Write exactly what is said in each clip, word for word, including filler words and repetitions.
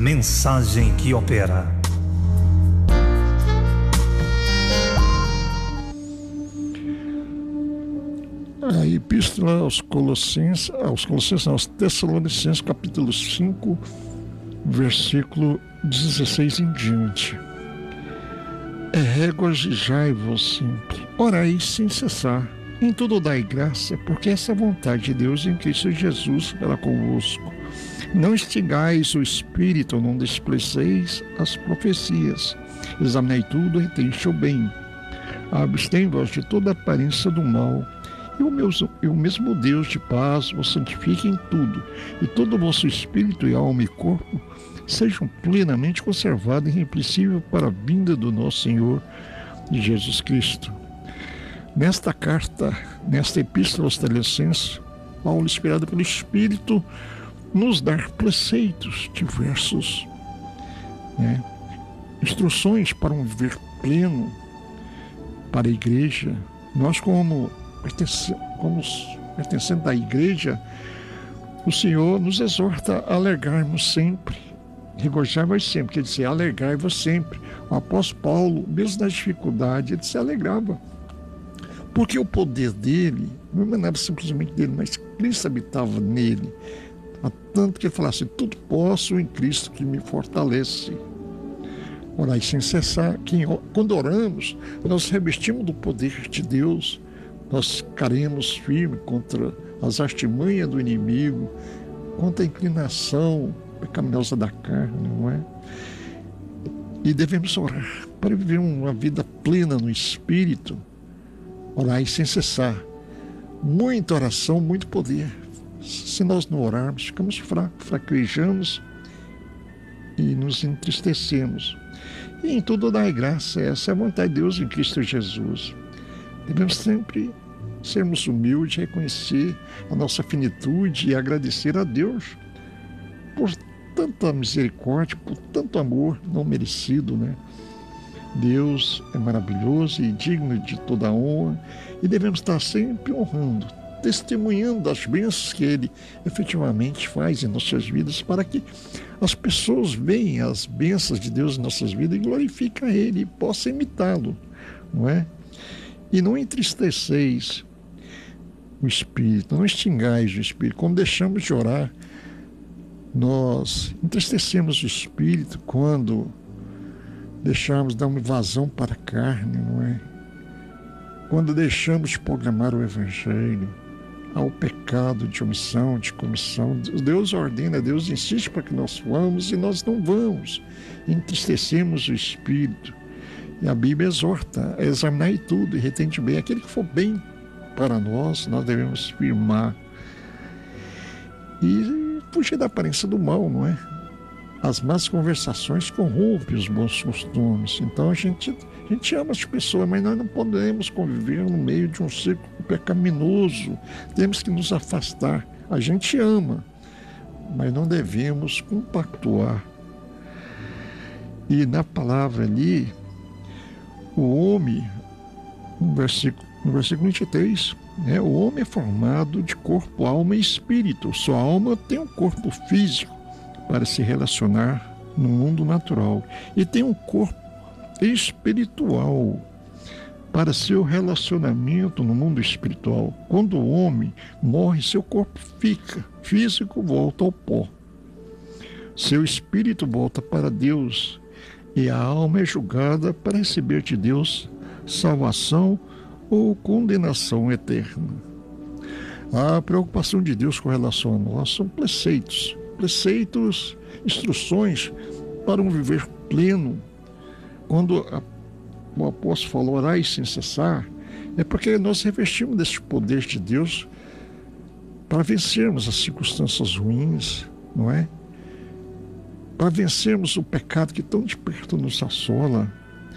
Mensagem que opera. A epístola aos Colossenses, aos Colossenses, aos Tessalonicenses, capítulo cinco, versículo dezesseis em diante. É regozijai-vos sempre, orai sem cessar, em tudo dai graça, porque essa é a vontade de Deus em Cristo Jesus era convosco. Não extingais o espírito, não despreceis as profecias, examinai tudo e retente o bem. Abstém-vos de toda aparência do mal, e o, meu, e o mesmo Deus de paz vos santifique em tudo, e todo o vosso espírito e alma e corpo sejam plenamente conservados e irrepreensíveis para a vinda do nosso Senhor Jesus Cristo. Nesta carta, nesta epístola aos Tessalonicenses, Paulo, inspirado pelo Espírito, nos dá preceitos diversos, né? Instruções para um viver pleno para a igreja. Nós, como como pertencendo à igreja, o Senhor nos exorta a alegrarmos sempre, regozijai-vos sempre, quer dizer, alegrai-vos sempre. O apóstolo Paulo, mesmo na dificuldade, ele se alegrava, porque o poder dele não emanava simplesmente dele, mas Cristo habitava nele, a tanto que ele falasse: tudo posso em Cristo que me fortalece. Orai sem cessar, que quando oramos, nós revestimos do poder de Deus. Nós ficaremos firmes contra as artimanhas do inimigo, contra a inclinação pecaminosa da carne, não é? E devemos orar para viver uma vida plena no Espírito. Orar sem cessar. Muita oração, muito poder. Se nós não orarmos, ficamos fracos, fraquejamos e nos entristecemos. E em tudo dai graça, essa é a vontade de Deus em Cristo Jesus. Devemos sempre sermos humildes, reconhecer a nossa finitude e agradecer a Deus por tanta misericórdia, por tanto amor não merecido, né? Deus é maravilhoso e digno de toda a honra, e devemos estar sempre honrando, testemunhando das bênçãos que Ele efetivamente faz em nossas vidas, para que as pessoas vejam as bênçãos de Deus em nossas vidas e glorifiquem a Ele e possam imitá-lo, não é? E não entristeceis o Espírito, não extingais o Espírito. Quando deixamos de orar, nós entristecemos o Espírito quando deixamos dar uma vazão para a carne, não é? Quando deixamos de programar o Evangelho, ao pecado de omissão, de comissão. Deus ordena, Deus insiste para que nós vamos e nós não vamos. Entristecemos o Espírito. E a Bíblia exorta a examinar tudo e retente bem. Aquele que for bem para nós, nós devemos firmar. E fugir da aparência do mal, não é? As más conversações corrompem os bons costumes. Então a gente, a gente ama as pessoas, mas nós não podemos conviver no meio de um círculo pecaminoso. Temos que nos afastar. A gente ama, mas não devemos compactuar. E na palavra ali, o homem, no versículo, no versículo vinte e três, né, o homem é formado de corpo, alma e espírito. Sua alma tem um corpo físico para se relacionar no mundo natural, e tem um corpo espiritual para seu relacionamento no mundo espiritual. Quando o homem morre, seu corpo fica, físico volta ao pó. Seu espírito volta para Deus, e a alma é julgada para receber de Deus salvação ou condenação eterna. A preocupação de Deus com relação a nós são preceitos, preceitos, instruções para um viver pleno. Quando a, o apóstolo falou orai sem cessar, é porque nós revestimos desse poder de Deus para vencermos as circunstâncias ruins, não é? Para vencermos o pecado que tão de perto nos assola.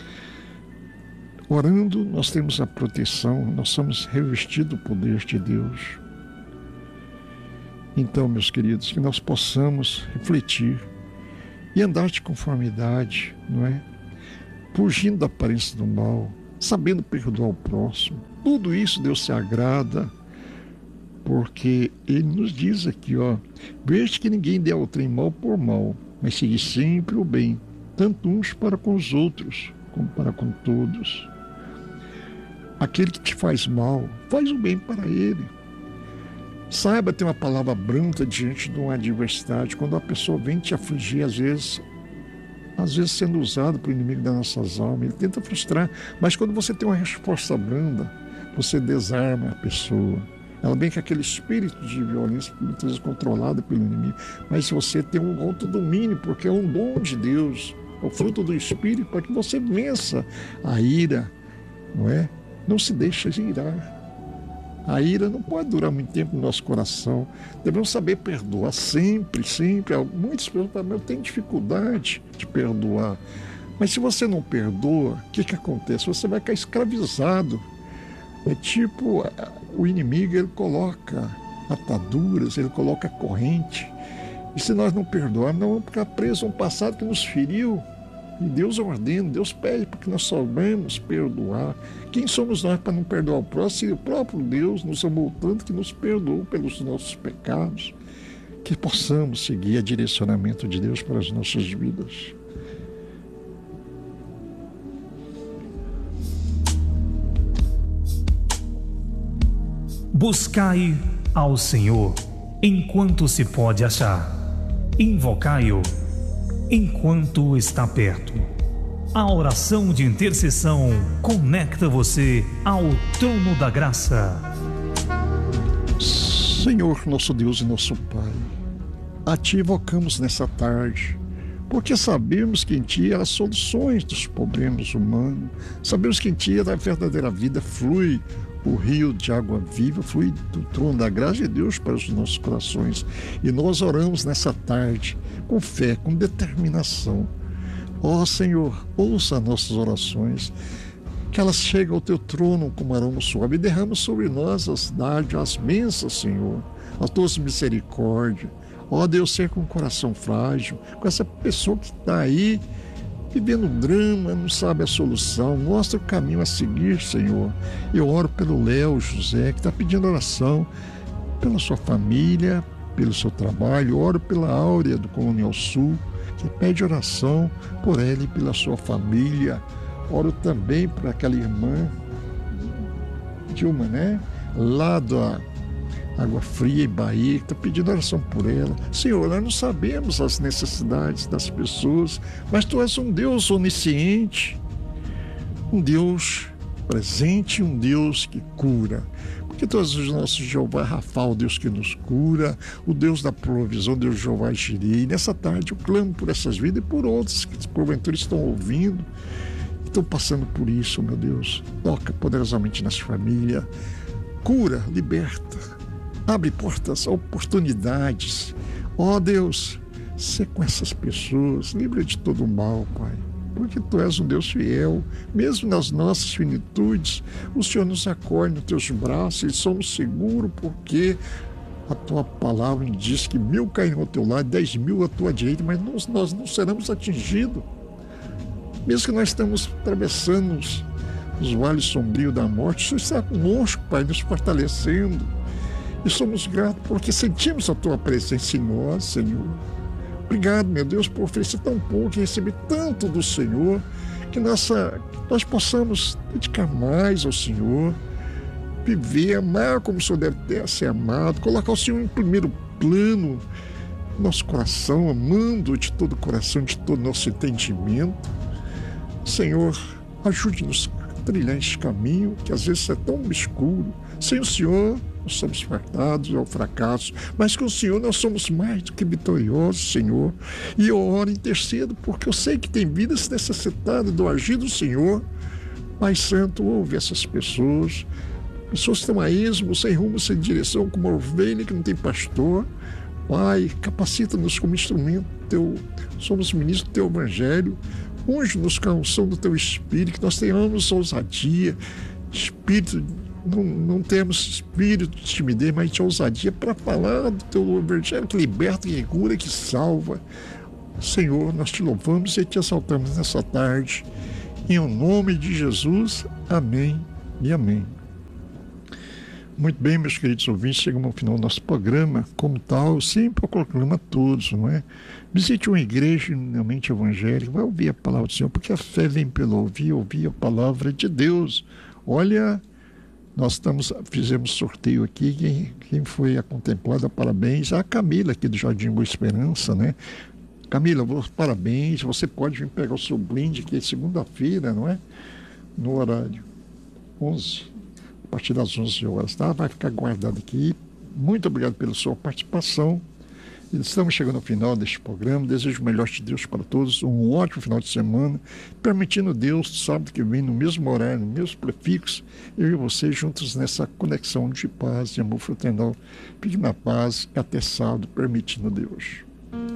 Orando, nós temos a proteção, nós somos revestidos do poder de Deus. Então, meus queridos, que nós possamos refletir e andar de conformidade, não é? Fugindo da aparência do mal, sabendo perdoar o próximo. Tudo isso Deus se agrada, porque Ele nos diz aqui, ó, veja que ninguém dê ao trem mal por mal, mas seguir sempre o bem, tanto uns para com os outros, como para com todos. Aquele que te faz mal, faz o bem para ele. Saiba ter uma palavra branda diante de uma adversidade. Quando a pessoa vem te afligir, às vezes, às vezes sendo usado por inimigo das nossas almas, ele tenta frustrar, mas quando você tem uma resposta branda, você desarma a pessoa. Ela vem com aquele espírito de violência, muitas vezes controlado pelo inimigo, mas se você tem um autodomínio, porque é um dom de Deus, é o fruto do Espírito, para que você vença a ira, não é? Não se deixe irar. A ira não pode durar muito tempo no nosso coração. Devemos saber perdoar sempre, sempre. Muitas pessoas falam, eu tenho dificuldade de perdoar. Mas se você não perdoa, o que, que acontece? Você vai ficar escravizado. É tipo, o inimigo, ele coloca ataduras, ele coloca corrente. E se nós não perdoarmos, nós vamos ficar presos a um passado que nos feriu. E Deus ordena, Deus pede para que nós saibamos perdoar. Quem somos nós para não perdoar o próximo? Se o próprio Deus nos amou tanto que nos perdoou pelos nossos pecados. Que possamos seguir o direcionamento de Deus para as nossas vidas. Buscai ao Senhor enquanto se pode achar. Invocai-o enquanto está perto. A oração de intercessão conecta você ao trono da graça. Senhor, nosso Deus e nosso Pai, a Ti invocamos nessa tarde, porque sabemos que em Ti há as soluções dos problemas humanos, sabemos que em Ti a verdadeira vida flui, o rio de água viva flui do trono da graça de Deus para os nossos corações. E nós oramos nessa tarde com fé, com determinação. Ó Senhor, ouça nossas orações, que elas cheguem ao Teu trono como aroma suave e derrama sobre nós as dádivas, as bênçãos, Senhor, as Tuas misericórdias. Ó Deus, ser com um coração frágil, com essa pessoa que está aí vivendo drama, não sabe a solução, mostra o caminho a seguir, Senhor. Eu oro pelo Léo José, que está pedindo oração pela sua família, pelo seu trabalho. Eu oro pela Áurea do Colonial Sul, que pede oração por ela e pela sua família. Oro também por aquela irmã Dilma, né? Lá da Água Fria e Bahia, que está pedindo oração por ela. Senhor, nós não sabemos as necessidades das pessoas, mas Tu és um Deus onisciente, um Deus presente, um Deus que cura. Porque Tu és o nosso Jeová Rafa, o Deus que nos cura, o Deus da provisão, o Deus Jeová Jireh. Nessa tarde eu clamo por essas vidas e por outras que porventura estão ouvindo, estão passando por isso, meu Deus. Toca poderosamente nas famílias, cura, liberta. Abre portas, oportunidades. Ó oh, Deus, sê com essas pessoas, livra de todo o mal, Pai. Porque Tu és um Deus fiel. Mesmo nas nossas finitudes, o Senhor nos acolhe nos Teus braços e somos seguros porque a Tua palavra diz que mil cairão ao Teu lado, dez mil à Tua direita, mas nós, nós não seremos atingidos. Mesmo que nós estamos atravessando os, os vales sombrios da morte, o Senhor está conosco, Pai, nos fortalecendo. E somos gratos porque sentimos a Tua presença em nós, Senhor. Obrigado, meu Deus, por oferecer tão pouco e receber tanto do Senhor, que nossa, nós possamos dedicar mais ao Senhor, viver, amar como o Senhor deve ser amado, colocar o Senhor em primeiro plano, nosso coração, amando de todo o coração, de todo o nosso entendimento. Senhor, ajude-nos a trilhar este caminho, que às vezes é tão obscuro. Sem o Senhor, nós somos fardados ao fracasso, mas com o Senhor nós somos mais do que vitoriosos, Senhor. E eu oro e intercedo, porque eu sei que tem vidas necessitadas do agir do Senhor. Pai Santo, ouve essas pessoas, pessoas que estão a esmo, sem rumo, sem direção, como uma ovelha que não tem pastor. Pai, capacita-nos como instrumento teu, somos ministros do Teu Evangelho. Unge-nos com a unção do Teu Espírito, que nós tenhamos ousadia, espírito Não, não temos espírito de timidez, mas de ousadia para falar do Teu Evangelho que liberta, que cura, que salva. Senhor, nós Te louvamos e Te exaltamos nessa tarde. Em nome de Jesus, amém e amém. Muito bem, meus queridos ouvintes, chegamos ao final do nosso programa. Como tal, sempre eu proclamo a todos, não é? Visite uma igreja genuinamente evangélica, vai ouvir a palavra do Senhor, porque a fé vem pelo ouvir, ouvir a palavra de Deus. Olha, nós estamos, fizemos sorteio aqui, quem, quem foi a contemplada, parabéns, a Camila aqui do Jardim Boa Esperança, né? Camila, parabéns, você pode vir pegar o seu brinde, que é segunda-feira, não é? No horário onze, a partir das onze horas, tá? Vai ficar guardado aqui. Muito obrigado pela sua participação. Estamos chegando ao final deste programa. Desejo o melhor de Deus para todos, um ótimo final de semana. Permitindo Deus, sábado que vem, no mesmo horário, no mesmo prefixo, eu e você juntos nessa conexão de paz e amor fraternal. Fique na paz, até sábado, permitindo Deus.